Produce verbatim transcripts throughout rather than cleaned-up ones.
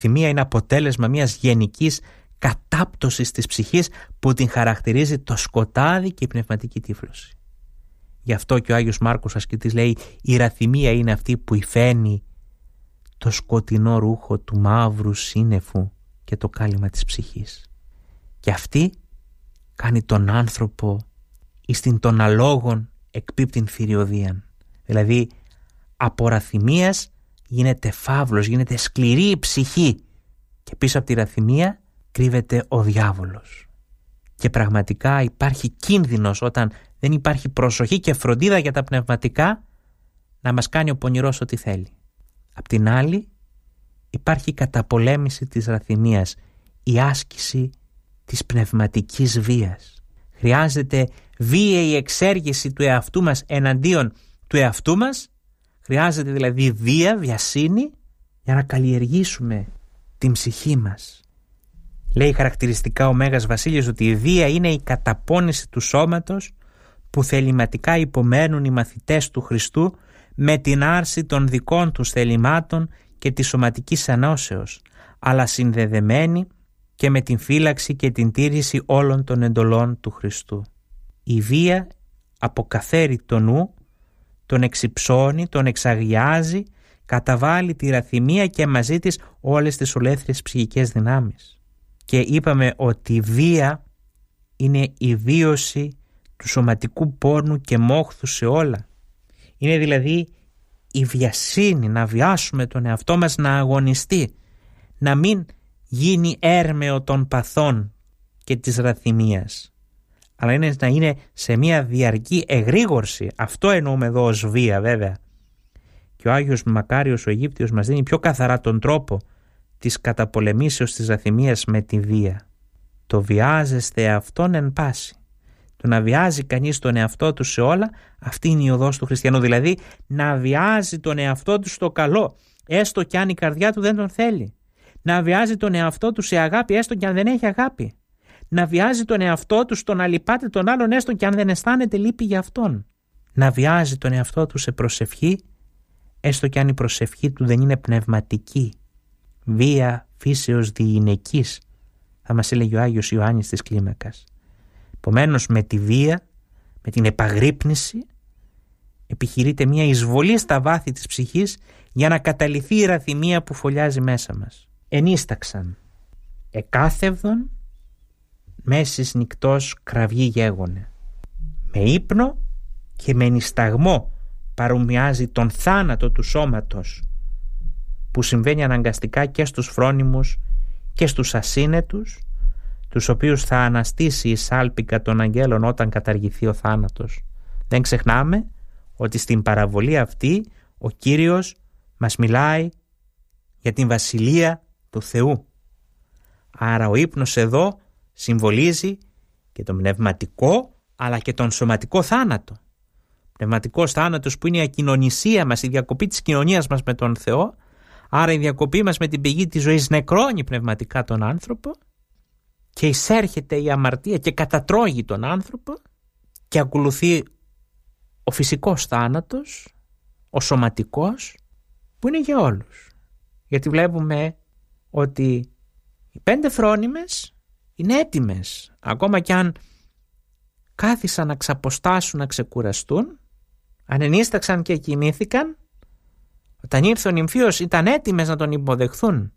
Θυμία είναι αποτέλεσμα μιας γενικής κατάπτωσης της ψυχής που την χαρακτηρίζει το σκοτάδι και η πνευματική τύφλωση. Γι' αυτό και ο Άγιος Μάρκος ασκητής λέει: η ραθυμία είναι αυτή που υφαίνει το σκοτεινό ρούχο του μαύρου σύννεφου και το κάλυμα της ψυχής. Και αυτή κάνει τον άνθρωπο εις την των αλόγων εκπίπτην θηριωδίαν. Δηλαδή από ραθυμίας γίνεται φαύλος, γίνεται σκληρή η ψυχή και πίσω από τη ραθυμία κρύβεται ο διάβολος. Και πραγματικά υπάρχει κίνδυνος όταν δεν υπάρχει προσοχή και φροντίδα για τα πνευματικά να μας κάνει ο πονηρός ό,τι θέλει. Απ' την άλλη υπάρχει η καταπολέμηση της ραθυμίας, η άσκηση της πνευματικής βίας. Χρειάζεται βίαιη εξέργηση του εαυτού μας εναντίον του εαυτού μας. Χρειάζεται δηλαδή βία, βιασύνη για να καλλιεργήσουμε την ψυχή μας. Λέει χαρακτηριστικά ο Μέγας Βασίλειος ότι η βία είναι η καταπώνηση του σώματος που θεληματικά υπομένουν οι μαθητές του Χριστού με την άρση των δικών τους θελημάτων και της σωματικής ανώσεως, αλλά συνδεδεμένη και με την φύλαξη και την τήρηση όλων των εντολών του Χριστού. Η βία αποκαθαίρει το νου, τον εξυψώνει, τον εξαγιάζει, καταβάλει τη ραθυμία και μαζί της όλες τις ολέθριες ψυχικές δυνάμεις. Και είπαμε ότι η βία είναι η βίωση του σωματικού πόρνου και μόχθου σε όλα. Είναι δηλαδή η βιασύνη, να βιάσουμε τον εαυτό μας να αγωνιστεί, να μην γίνει έρμεο των παθών και της ραθυμίας, αλλά είναι να είναι σε μια διαρκή εγρήγορση. Αυτό εννοούμε εδώ ως βία βέβαια. Και ο Άγιος Μακάριος ο Αιγύπτιος μας δίνει πιο καθαρά τον τρόπο της καταπολεμήσεως της ραθυμίας με τη βία. Το βιάζεστε αυτόν εν πάση. Το να βιάζει κανείς τον εαυτό του σε όλα, αυτή είναι η οδός του χριστιανού. Δηλαδή να βιάζει τον εαυτό του στο καλό, έστω κι αν η καρδιά του δεν τον θέλει. Να βιάζει τον εαυτό του σε αγάπη, έστω κι αν δεν έχει αγάπη. Να βιάζει τον εαυτό του στο να λυπάται τον άλλον, έστω κι αν δεν αισθάνεται λύπη για αυτόν. Να βιάζει τον εαυτό του σε προσευχή, έστω κι αν η προσευχή του δεν είναι πνευματική. Βία φύσεως διηνεκής, θα μας έλεγε ο Άγιος Ιωάννης της Κλίμακας. Επομένως με τη βία, με την επαγρύπνηση, επιχειρείται μια εισβολή στα βάθη της ψυχής για να καταλυθεί η ραθυμία που φωλιάζει μέσα μας. Ενίσταξαν, εκάθευδον, μέσης νυκτός κραυγή γέγονε. Με ύπνο και με νησταγμό παρομοιάζει τον θάνατο του σώματος, που συμβαίνει αναγκαστικά και στους φρόνιμους και στους ασύνετους, τους οποίους θα αναστήσει η σάλπικα των αγγέλων όταν καταργηθεί ο θάνατος. Δεν ξεχνάμε ότι στην παραβολή αυτή ο Κύριος μας μιλάει για την βασιλεία του Θεού. Άρα ο ύπνος εδώ συμβολίζει και τον πνευματικό αλλά και τον σωματικό θάνατο. Πνευματικός θάνατος που είναι η ακοινωνισία μας, η διακοπή της κοινωνίας μας με τον Θεό. Άρα η διακοπή μας με την πηγή της ζωής νεκρώνει πνευματικά τον άνθρωπο και εισέρχεται η αμαρτία και κατατρώγει τον άνθρωπο και ακολουθεί ο φυσικός θάνατος, ο σωματικός, που είναι για όλους. Γιατί βλέπουμε ότι οι πέντε φρόνιμες είναι έτοιμες, ακόμα κι αν κάθισαν να ξαποστάσουν, να ξεκουραστούν, αν ενίσταξαν και κοιμήθηκαν, όταν ήρθε ο νυμφίος ήταν έτοιμες να τον υποδεχθούν.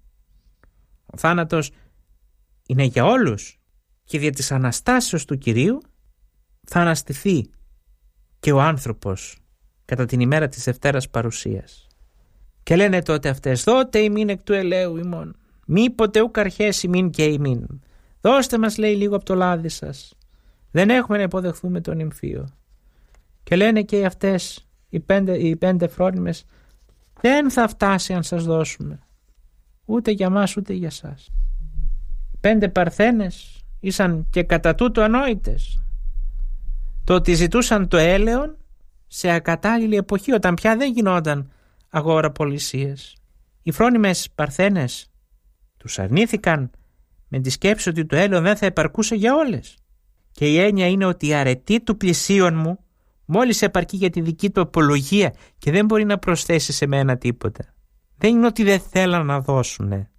Ο θάνατος είναι για όλους και δια της Αναστάσεως του Κυρίου θα αναστηθεί και ο άνθρωπος κατά την ημέρα της Δευτέρας Παρουσίας. Και λένε τότε αυτές: δότε ημίν εκ του ελαίου ημών, μήποτε ουκ αρχές ημίν και ημίν. Δώστε μας, λέει, λίγο από το λάδι σας. Δεν έχουμε να υποδεχθούμε τον νυμφίο. Και λένε και αυτές οι πέντε, οι πέντε φρόνιμες: δεν θα φτάσει αν σας δώσουμε, ούτε για μας ούτε για σας. Πέντε παρθένες ήσαν και κατά τούτο ανόητες. Το ότι ζητούσαν το έλεον σε ακατάλληλη εποχή, όταν πια δεν γινόταν αγοραπολισίες. Οι φρόνιμες παρθένες τους αρνήθηκαν με τη σκέψη ότι το έλεον δεν θα επαρκούσε για όλες. Και η έννοια είναι ότι η αρετή του πλησίον μου μόλις επαρκεί για τη δική του απολογία και δεν μπορεί να προσθέσει σε μένα τίποτα. Δεν είναι ότι δεν θέλαν να δώσουνε.